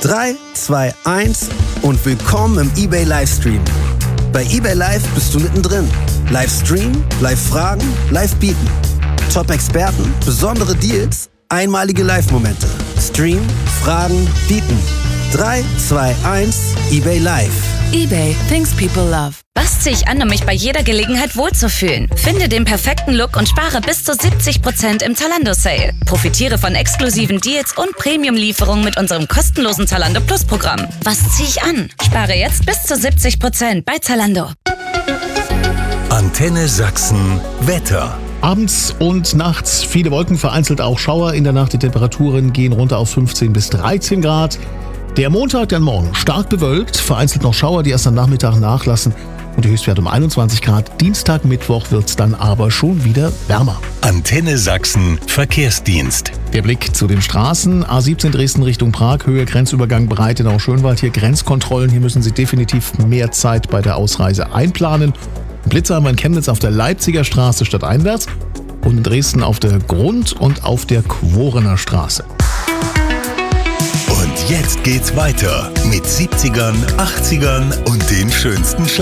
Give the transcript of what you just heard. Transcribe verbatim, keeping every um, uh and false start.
drei, zwei, eins und willkommen im eBay Livestream. Bei eBay Live bist du mittendrin. Livestream, Live-Fragen, Live-Bieten. Top-Experten, besondere Deals, einmalige Live-Momente. Stream, Fragen, Bieten. drei, zwei, eins, eBay Live. eBay, things people love. Was ziehe ich an, um mich bei jeder Gelegenheit wohlzufühlen? Finde den perfekten Look und spare bis zu siebzig Prozent im Zalando-Sale. Profitiere von exklusiven Deals und Premium-Lieferungen mit unserem kostenlosen Zalando Plus-Programm. Was ziehe ich an? Spare jetzt bis zu siebzig Prozent bei Zalando. Antenne Sachsen Wetter. Abends und nachts viele Wolken, vereinzelt auch Schauer. In der Nacht die Temperaturen gehen runter auf fünfzehn bis dreizehn Grad. Der Montag, dann morgen stark bewölkt, vereinzelt noch Schauer, die erst am Nachmittag nachlassen und die Höchstwerte um einundzwanzig Grad. Dienstag, Mittwoch wird es dann aber schon wieder wärmer. Antenne Sachsen Verkehrsdienst. Der Blick zu den Straßen. A siebzehn Dresden Richtung Prag, Höhe Grenzübergang Breitenau-Schönwald. Hier Grenzkontrollen, hier müssen Sie definitiv mehr Zeit bei der Ausreise einplanen. Blitzer haben wir in Chemnitz auf der Leipziger Straße stadteinwärts und in Dresden auf der Grund- und auf der Quorener Straße. Und jetzt geht's weiter mit siebzigern, achtzigern und den schönsten Schlagern.